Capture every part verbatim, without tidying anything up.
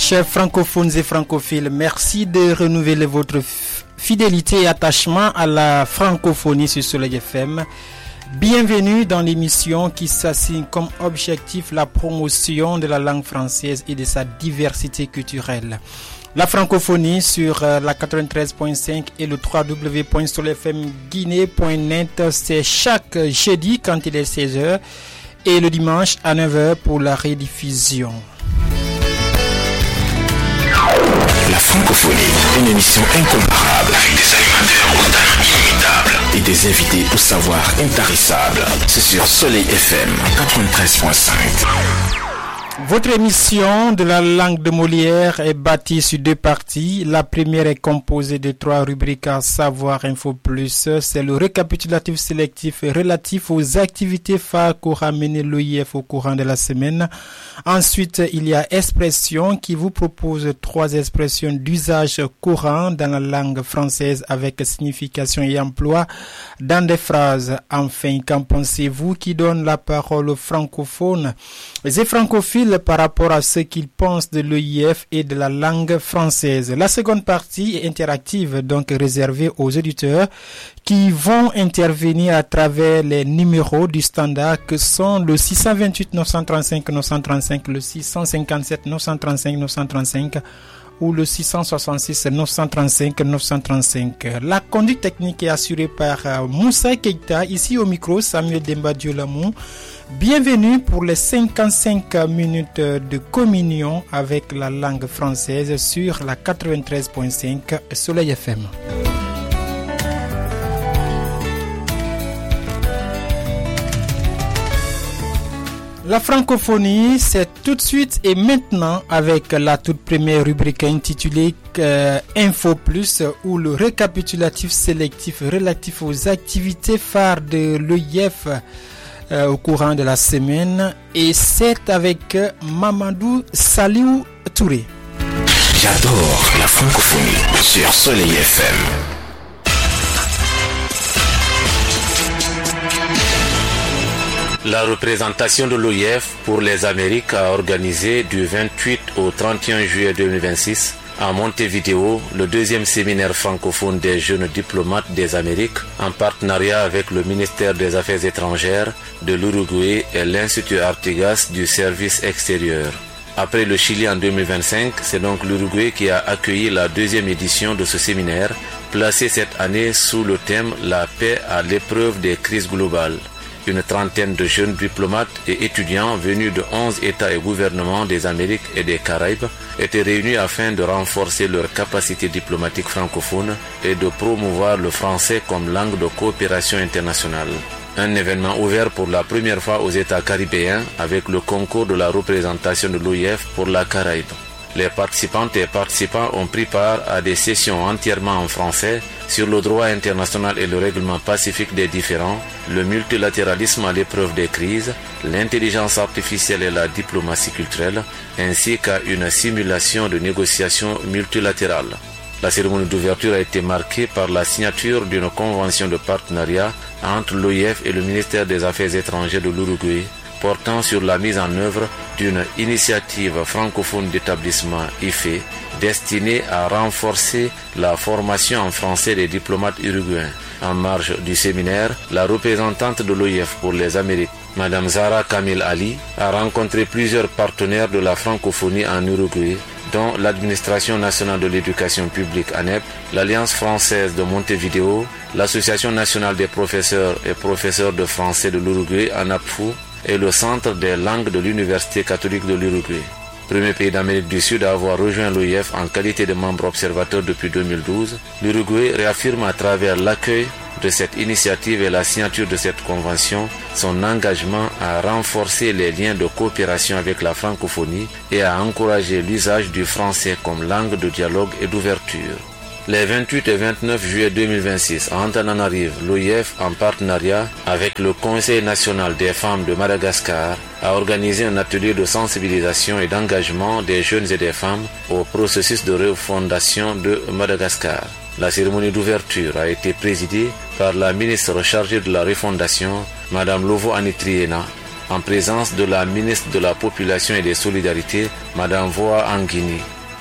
Chers francophones et francophiles, merci de renouveler votre fidélité et attachement à la francophonie sur Soleil F M. Bienvenue dans l'émission qui s'assigne comme objectif la promotion de la langue française et de sa diversité culturelle. La francophonie sur la quatre-vingt-treize point cinq et le w w w point soleil f m guinée point net, c'est chaque jeudi quand il est seize heures et le dimanche à neuf heures pour la rediffusion. La francophonie, une émission incomparable avec des animateurs au talent inimitable et des invités au savoir intarissable. C'est sur Soleil F M quatre-vingt-treize point cinq. Votre émission de la langue de Molière est bâtie sur deux parties. La première est composée de trois rubriques à savoir info plus. C'est le récapitulatif sélectif relatif aux activités phares qu'aura mené l'O I F au courant de la semaine. Ensuite, il y a expression qui vous propose trois expressions d'usage courant dans la langue française avec signification et emploi dans des phrases. Enfin, qu'en pensez-vous qui donne la parole aux francophones et francophiles par rapport à ce qu'ils pensent de l'O I F et de la langue française. La seconde partie est interactive, donc réservée aux auditeurs qui vont intervenir à travers les numéros du standard que sont le six cent vingt-huit neuf cent trente-cinq neuf cent trente-cinq, le six cent cinquante-sept neuf cent trente-cinq neuf cent trente-cinq ou le six cent soixante-six neuf cent trente-cinq neuf cent trente-cinq. La conduite technique est assurée par Moussa Keita, ici au micro Samuel Demba Diolamou. Bienvenue pour les cinquante-cinq minutes de communion avec la langue française sur la quatre-vingt-treize point cinq Soleil F M. La francophonie, c'est tout de suite et maintenant avec la toute première rubrique intitulée euh, Info Plus ou le récapitulatif sélectif relatif aux activités phares de l'O I F euh, au courant de la semaine. Et c'est avec euh, Mamadou Saliou Touré. J'adore la francophonie sur Soleil F M. La représentation de l'O I F pour les Amériques a organisé du vingt-huit au trente et un juillet deux mille vingt-six à Montevideo le deuxième séminaire francophone des jeunes diplomates des Amériques en partenariat avec le ministère des Affaires étrangères de l'Uruguay et l'Institut Artigas du service extérieur. Après le Chili en deux mille vingt-cinq, c'est donc l'Uruguay qui a accueilli la deuxième édition de ce séminaire, placé cette année sous le thème « La paix à l'épreuve des crises globales ». Une trentaine de jeunes diplomates et étudiants venus de onze États et gouvernements des Amériques et des Caraïbes étaient réunis afin de renforcer leurs capacités diplomatiques francophones et de promouvoir le français comme langue de coopération internationale. Un événement ouvert pour la première fois aux États caribéens avec le concours de la représentation de l'O I F pour la Caraïbe. Les participantes et participants ont pris part à des sessions entièrement en français sur le droit international et le règlement pacifique des différends, le multilatéralisme à l'épreuve des crises, l'intelligence artificielle et la diplomatie culturelle, ainsi qu'à une simulation de négociations multilatérales. La cérémonie d'ouverture a été marquée par la signature d'une convention de partenariat entre l'O I F et le ministère des Affaires étrangères de l'Uruguay, portant sur la mise en œuvre d'une initiative francophone d'établissement I F E destinée à renforcer la formation en français des diplomates uruguayens. En marge du séminaire, la représentante de l'O I F pour les Amériques, Madame Zara Kamil Ali, a rencontré plusieurs partenaires de la francophonie en Uruguay, dont l'Administration nationale de l'éducation publique A N E P, l'Alliance française de Montevideo, l'Association nationale des professeurs et professeurs de français de l'Uruguay, ANAPFU, et le Centre des langues de l'Université catholique de l'Uruguay. Premier pays d'Amérique du Sud à avoir rejoint l'O I F en qualité de membre observateur depuis deux mille douze, l'Uruguay réaffirme à travers l'accueil de cette initiative et la signature de cette convention son engagement à renforcer les liens de coopération avec la francophonie et à encourager l'usage du français comme langue de dialogue et d'ouverture. Les vingt-huit et vingt-neuf juillet deux mille vingt-six, à Antananarive, l'O I F, en partenariat avec le Conseil national des femmes de Madagascar, a organisé un atelier de sensibilisation et d'engagement des jeunes et des femmes au processus de refondation de Madagascar. La cérémonie d'ouverture a été présidée par la ministre chargée de la refondation, Madame Lovo Anitriena, en présence de la ministre de la Population et des Solidarités, Madame Voa Anguini.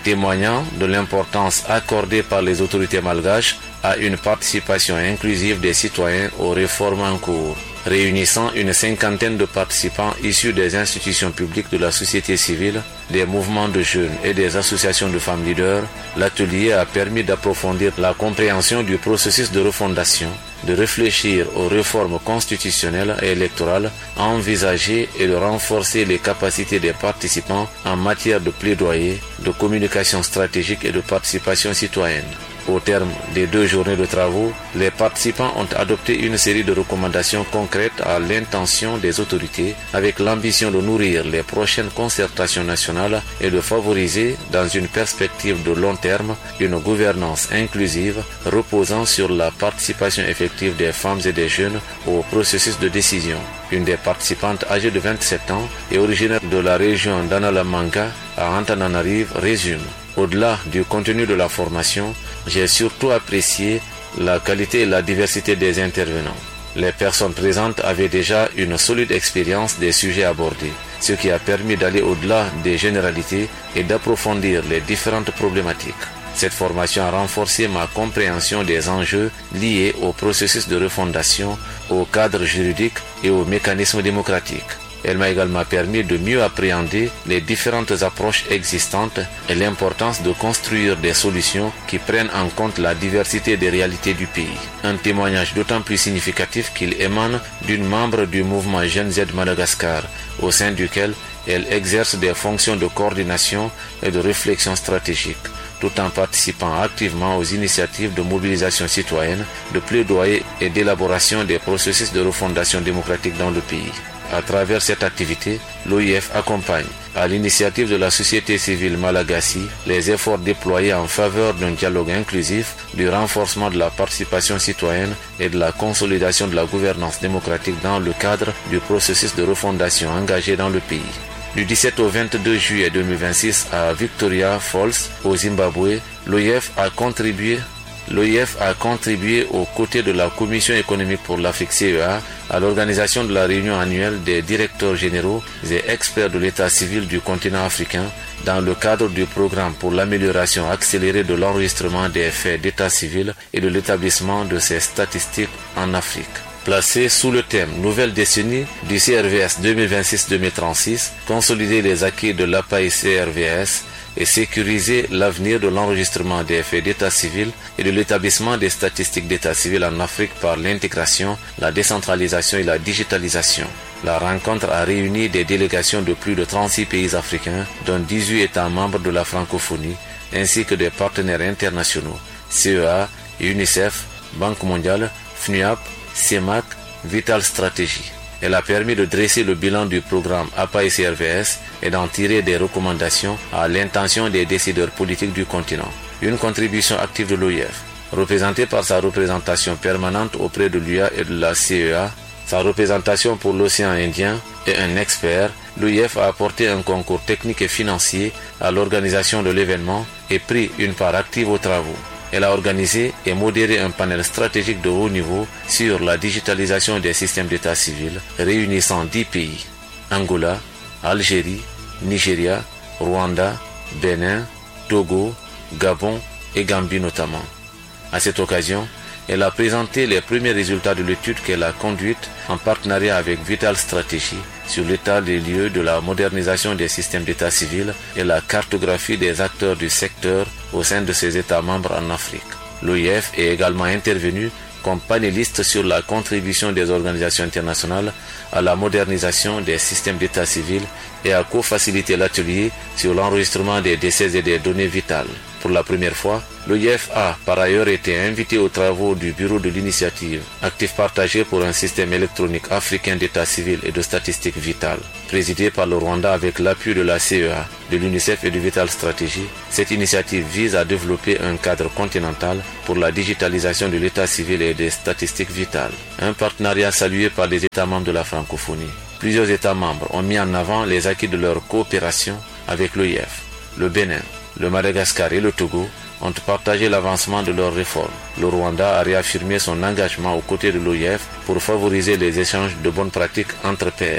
témoignant de l'importance accordée par les autorités malgaches à une participation inclusive des citoyens aux réformes en cours. Réunissant une cinquantaine de participants issus des institutions publiques de la société civile, des mouvements de jeunes et des associations de femmes leaders, l'atelier a permis d'approfondir la compréhension du processus de refondation, de réfléchir aux réformes constitutionnelles et électorales envisagées et de renforcer les capacités des participants en matière de plaidoyer, de communication stratégique et de participation citoyenne. Au terme des deux journées de travaux, les participants ont adopté une série de recommandations concrètes à l'intention des autorités avec l'ambition de nourrir les prochaines concertations nationales et de favoriser, dans une perspective de long terme, une gouvernance inclusive reposant sur la participation effective des femmes et des jeunes au processus de décision. Une des participantes âgée de vingt-sept ans et originaire de la région d'Analamanga à Antananarive résume. Au-delà du contenu de la formation, j'ai surtout apprécié la qualité et la diversité des intervenants. Les personnes présentes avaient déjà une solide expérience des sujets abordés, ce qui a permis d'aller au-delà des généralités et d'approfondir les différentes problématiques. Cette formation a renforcé ma compréhension des enjeux liés au processus de refondation, au cadre juridique et aux mécanismes démocratiques. Elle m'a également permis de mieux appréhender les différentes approches existantes et l'importance de construire des solutions qui prennent en compte la diversité des réalités du pays. Un témoignage d'autant plus significatif qu'il émane d'une membre du mouvement Gen Z Madagascar, au sein duquel elle exerce des fonctions de coordination et de réflexion stratégique, tout en participant activement aux initiatives de mobilisation citoyenne, de plaidoyer et d'élaboration des processus de refondation démocratique dans le pays. À travers cette activité, l'O I F accompagne, à l'initiative de la société civile malagasy, les efforts déployés en faveur d'un dialogue inclusif, du renforcement de la participation citoyenne et de la consolidation de la gouvernance démocratique dans le cadre du processus de refondation engagé dans le pays. Du dix-sept au vingt-deux juillet deux mille vingt-six à Victoria Falls, au Zimbabwe, l'O I F a contribué L'O I F a contribué aux côtés de la Commission économique pour l'Afrique C E A à l'organisation de la réunion annuelle des directeurs généraux et experts de l'état civil du continent africain dans le cadre du programme pour l'amélioration accélérée de l'enregistrement des faits d'état civil et de l'établissement de ces statistiques en Afrique. Placé sous le thème Nouvelle décennie du C R V S deux mille vingt-six deux mille trente-six, consolider les acquis de l'A P A I C R V S et sécuriser l'avenir de l'enregistrement des faits d'état civil et de l'établissement des statistiques d'état civil en Afrique par l'intégration, la décentralisation et la digitalisation. La rencontre a réuni des délégations de plus de trente-six pays africains, dont dix-huit États membres de la francophonie, ainsi que des partenaires internationaux, C E A, UNICEF, Banque mondiale, F N U A P, C E M A C, Vital Strategy. Elle a permis de dresser le bilan du programme A P A I C R V S et d'en tirer des recommandations à l'intention des décideurs politiques du continent. Une contribution active de l'O I F, représentée par sa représentation permanente auprès de l'U A et de la C E A, sa représentation pour l'océan Indien et un expert, l'O I F a apporté un concours technique et financier à l'organisation de l'événement et pris une part active aux travaux. Elle a organisé et modéré un panel stratégique de haut niveau sur la digitalisation des systèmes d'état civil réunissant dix pays, Angola, Algérie, Nigeria, Rwanda, Bénin, Togo, Gabon et Gambie notamment. À cette occasion, elle a présenté les premiers résultats de l'étude qu'elle a conduite en partenariat avec Vital Strategy sur l'état des lieux de la modernisation des systèmes d'état civil et la cartographie des acteurs du secteur au sein de ses États membres en Afrique. L'O I F est également intervenu comme panéliste sur la contribution des organisations internationales à la modernisation des systèmes d'état civil et a co-facilité l'atelier sur l'enregistrement des décès et des données vitales. Pour la première fois, l'O I F a par ailleurs été invité aux travaux du Bureau de l'initiative, actif partagé pour un système électronique africain d'état civil et de statistiques vitales. Présidé par le Rwanda avec l'appui de la C E A, de l'UNICEF et du Vital Strategy, cette initiative vise à développer un cadre continental pour la digitalisation de l'état civil et des statistiques vitales. Un partenariat salué par les États membres de la francophonie. Plusieurs États membres ont mis en avant les acquis de leur coopération avec l'O I F. Le Bénin, le Madagascar et le Togo ont partagé l'avancement de leurs réformes. Le Rwanda a réaffirmé son engagement aux côtés de l'O I F pour favoriser les échanges de bonnes pratiques entre pairs.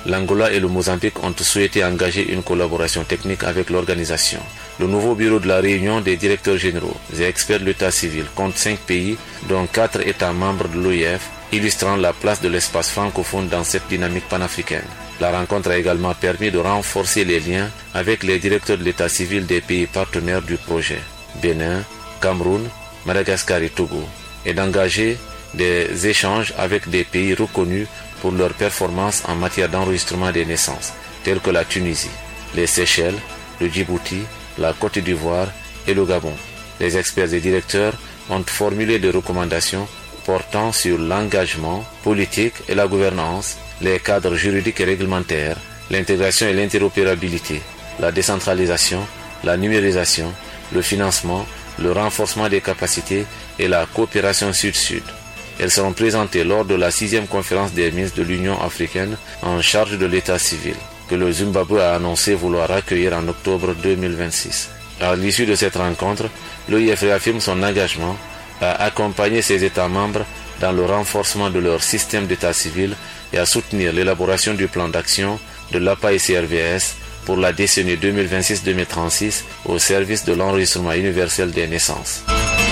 l'Angola et le Mozambique ont souhaité engager une collaboration technique avec l'organisation. Le nouveau bureau de la réunion des directeurs généraux et experts de l'état civil compte cinq pays, dont quatre États membres de l'O I F, illustrant la place de l'espace francophone dans cette dynamique panafricaine. La rencontre a également permis de renforcer les liens avec les directeurs de l'état civil des pays partenaires du projet, Bénin, Cameroun, Madagascar et Togo, et d'engager des échanges avec des pays reconnus pour leurs performances en matière d'enregistrement des naissances, tels que la Tunisie, les Seychelles, le Djibouti, la Côte d'Ivoire et le Gabon. Les experts et directeurs ont formulé des recommandations portant sur l'engagement politique et la gouvernance, les cadres juridiques et réglementaires, l'intégration et l'interopérabilité, la décentralisation, la numérisation, le financement, le renforcement des capacités et la coopération sud-sud. Elles seront présentées lors de la sixième conférence des ministres de l'Union africaine en charge de l'état civil, que le Zimbabwe a annoncé vouloir accueillir en octobre deux mille vingt-six. À l'issue de cette rencontre, l'O I F réaffirme son engagement à accompagner ses États membres dans le renforcement de leur système d'état civil et à soutenir l'élaboration du plan d'action de l'A P A et C R V S pour la décennie deux mille vingt-six deux mille trente-six au service de l'enregistrement universel des naissances.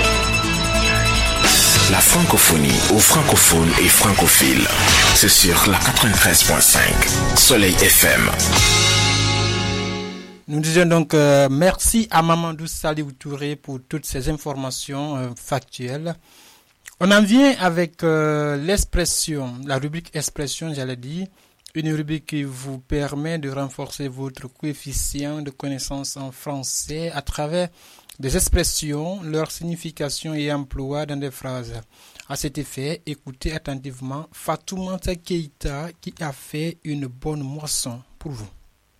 La francophonie aux francophones et francophiles, c'est sur la quatre-vingt-treize point cinq, Soleil F M. Nous disons donc euh, merci à Mamadou Saliou Touré pour toutes ces informations euh, factuelles. On en vient avec euh, l'expression, la rubrique expression, j'allais dire, une rubrique qui vous permet de renforcer votre coefficient de connaissance en français à travers des expressions, leur signification et emploi dans des phrases. À cet effet, écoutez attentivement Fatoumata Keïta qui a fait une bonne moisson pour vous.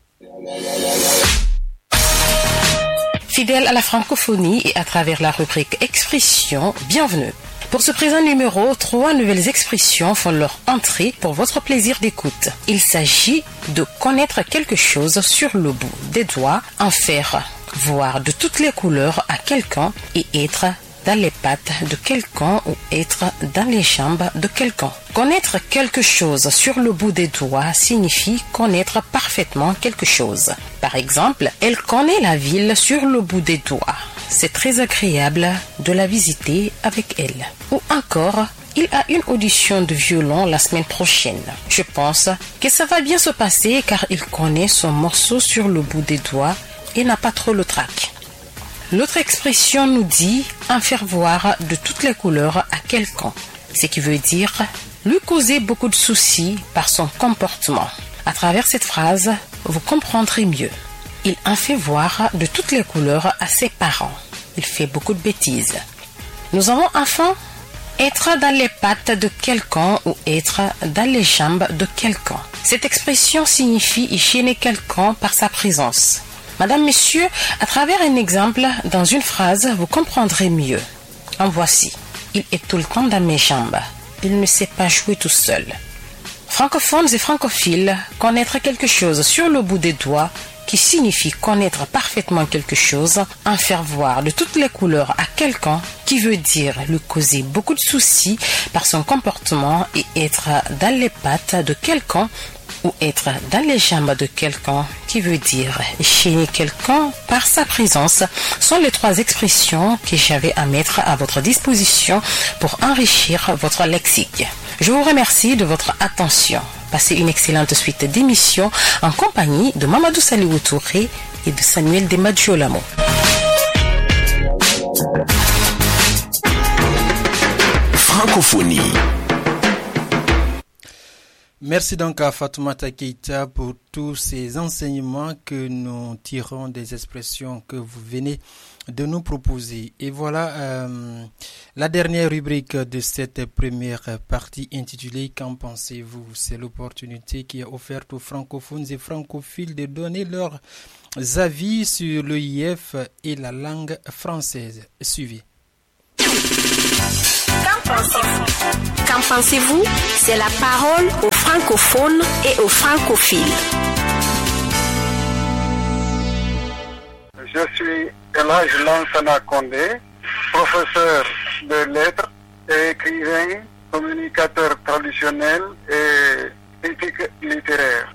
Fidèle à la francophonie et à travers la rubrique expression, bienvenue. Pour ce présent numéro, trois nouvelles expressions font leur entrée pour votre plaisir d'écoute. Il s'agit de connaître quelque chose sur le bout des doigts, en faire voir de toutes les couleurs à quelqu'un et être dans les pattes de quelqu'un ou être dans les jambes de quelqu'un. Connaître quelque chose sur le bout des doigts signifie connaître parfaitement quelque chose. Par exemple, elle connaît la ville sur le bout des doigts. C'est très agréable de la visiter avec elle. Ou encore, il a une audition de violon la semaine prochaine. Je pense que ça va bien se passer car il connaît son morceau sur le bout des doigts et n'a pas trop le trac. L'autre expression nous dit en faire voir de toutes les couleurs à quelqu'un, ce qui veut dire lui causer beaucoup de soucis par son comportement. À travers cette phrase, vous comprendrez mieux. Il en fait voir de toutes les couleurs à ses parents. Il fait beaucoup de bêtises. Nous avons enfin être dans les pattes de quelqu'un ou être dans les jambes de quelqu'un. Cette expression signifie gêner quelqu'un par sa présence. Madame, Monsieur, à travers un exemple, dans une phrase, vous comprendrez mieux. En voici. Il est tout le temps dans mes jambes. Il ne sait pas jouer tout seul. Francophones et francophiles, connaître quelque chose sur le bout des doigts, qui signifie connaître parfaitement quelque chose, en faire voir de toutes les couleurs à quelqu'un, qui veut dire lui causer beaucoup de soucis par son comportement et être dans les pattes de quelqu'un, ou être dans les jambes de quelqu'un, qui veut dire gêner quelqu'un par sa présence, sont les trois expressions que j'avais à mettre à votre disposition pour enrichir votre lexique. Je vous remercie de votre attention. Passez une excellente suite d'émissions en compagnie de Mamadou Saliou Touré et de Samuel Demadjiolamo. Francophonie. Merci donc à Fatoumata Keïta pour tous ces enseignements que nous tirons des expressions que vous venez de nous proposer. Et voilà euh, la dernière rubrique de cette première partie intitulée « Qu'en pensez-vous ?» C'est l'opportunité qui est offerte aux francophones et francophiles de donner leurs avis sur l'O I F et la langue française. Suivez. Qu'en pensez-vous? Qu'en pensez-vous? C'est la parole aux francophones et aux francophiles. Je suis Elhadj Lansana Condé, professeur de lettres et écrivain, communicateur traditionnel et critique littéraire.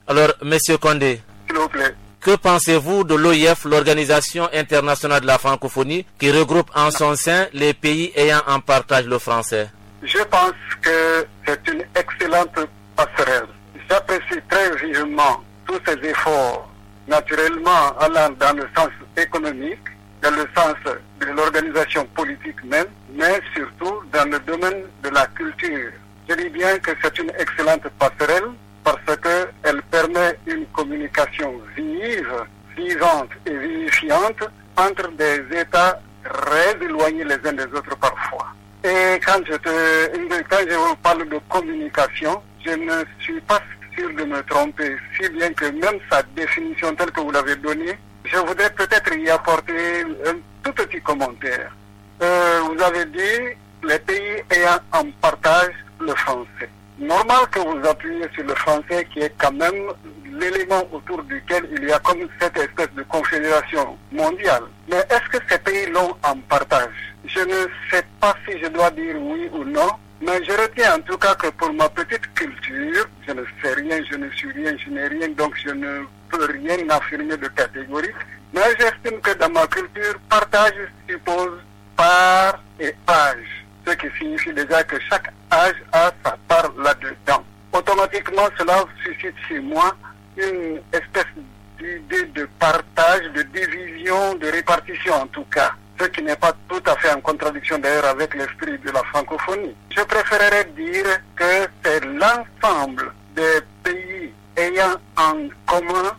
Alors, Monsieur Condé, s'il vous plaît. Que pensez-vous de l'O I F, l'Organisation internationale de la francophonie, qui regroupe en son sein les pays ayant en partage le français? Je pense que c'est une excellente passerelle. J'apprécie très vivement tous ces efforts, naturellement allant dans le sens économique, dans le sens de l'organisation politique même, mais surtout dans le domaine de la culture. Je dis bien que c'est une excellente passerelle parce qu'elle permet une communication vive, vivante et vivifiante entre des États très éloignés les uns des autres parfois. Et quand je, te, quand je vous parle de communication, je ne suis pas sûr de me tromper, si bien que même sa définition telle que vous l'avez donnée, je voudrais peut-être y apporter un tout petit commentaire. Euh, vous avez dit les pays ayant en partage le français. Normal que vous appuyez sur le français qui est quand même l'élément autour duquel il y a comme cette espèce de confédération mondiale. Mais est-ce que ces pays l'ont en partage? Je ne sais pas si je dois dire oui ou non, mais je retiens en tout cas que pour ma petite culture, je ne sais rien, je ne suis rien, je n'ai rien, donc je ne peux rien affirmer de catégorique. Mais j'estime que dans ma culture, partage suppose part et âge, ce qui signifie déjà que chaque âge a sa part là-dedans. Automatiquement, cela suscite chez moi une espèce d'idée de partage, de division, de répartition en tout cas, ce qui n'est pas tout à fait en contradiction d'ailleurs avec l'esprit de la francophonie. Je préférerais dire que c'est l'ensemble des pays ayant en commun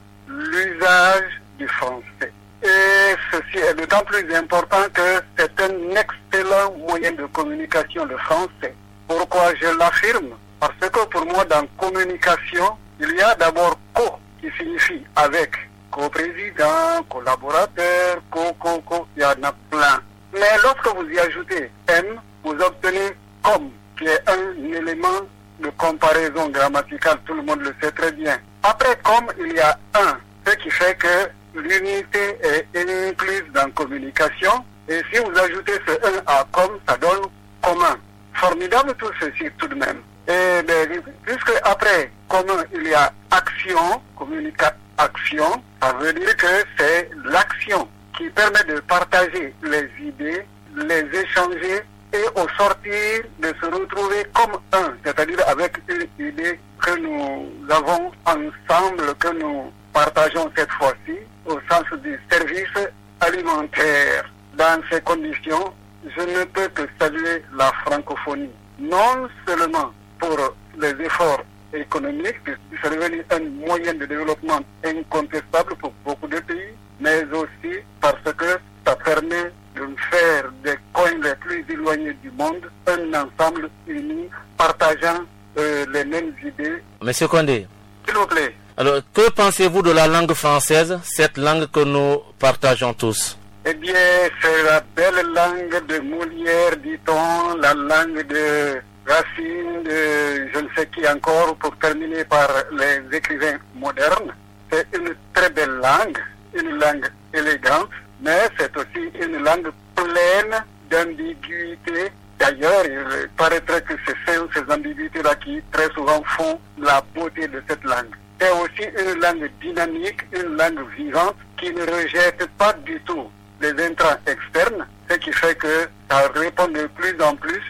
l'usage du français. Et ceci est d'autant plus important que c'est un excellent moyen de communication, le français. Pourquoi je l'affirme? Parce que pour moi, dans communication, il y a d'abord co, qui signifie avec, co-président, collaborateur, co, co, co, il y en a plein. Mais lorsque vous y ajoutez M, vous obtenez comme, qui est un élément de comparaison grammaticale, tout le monde le sait très bien. Après comme, il y a un, ce qui fait que l'unité est incluse dans communication, et si vous ajoutez ce un à comme, ça donne commun. Formidable tout ceci tout de même. Et ben, puisque après commun il y a action, communication, ça veut dire que c'est l'action qui permet de partager les idées, les échanger et au sortir de se retrouver comme un, c'est-à-dire avec une idée que nous avons ensemble, que nous partageons cette fois-ci au sens du service alimentaire. Dans ces conditions, je ne peux que saluer la francophonie, non seulement pour les efforts économiques, c'est devenu un moyen de développement incontestable pour beaucoup de pays, mais aussi parce que ça permet de faire des coins les plus éloignés du monde un ensemble uni, partageant euh, les mêmes idées. Monsieur Condé, s'il vous plaît. Alors, que pensez-vous de la langue française, cette langue que nous partageons tous? Eh bien, c'est la belle langue de Molière, dit-on, la langue de Racine, de je ne sais qui encore, pour terminer par les écrivains modernes. C'est une très belle langue, une langue élégante, mais c'est aussi une langue pleine d'ambiguïté. D'ailleurs, il paraîtrait que c'est ces, ces ambiguïtés-là qui très souvent font la beauté de cette langue. C'est aussi une langue dynamique, une langue vivante qui ne rejette pas du tout les intrants externes, ce qui fait que ça répond de plus en plus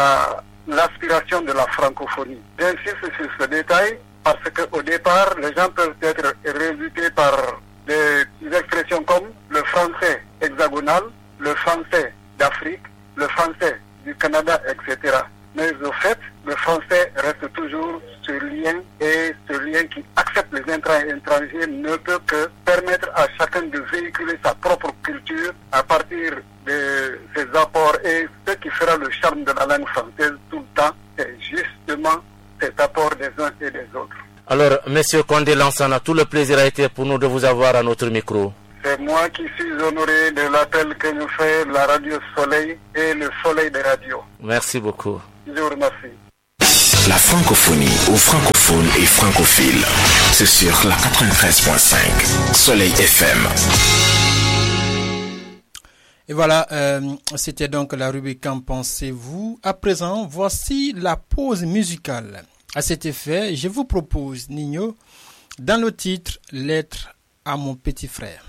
à l'aspiration de la francophonie. J'insiste sur ce détail parce qu'au départ, les gens peuvent être rebutés par des expressions comme le français hexagonal, le français d'Afrique, le français du Canada, et cetera. Mais au fait, le français reste toujours ce lien, et ce lien qui accepte les intrants étrangers ne peut que permettre à chacun de véhiculer sa propre culture à partir de ses apports. Et ce qui fera le charme de la langue française tout le temps, c'est justement cet apport des uns et des autres. Alors, Monsieur Condé Lansana, tout le plaisir a été pour nous de vous avoir à notre micro. C'est moi qui suis honoré de l'appel que nous fait la Radio Soleil et le Soleil des radios. Merci beaucoup. Je vous remercie. La francophonie aux francophones et francophiles, c'est sur la quatre-vingt-treize point cinq Soleil F M. Et voilà, euh, c'était donc la rubrique Qu'en pensez-vous? À présent, voici la pause musicale. À cet effet, je vous propose, Nino, Dans le titre, lettre à mon petit frère.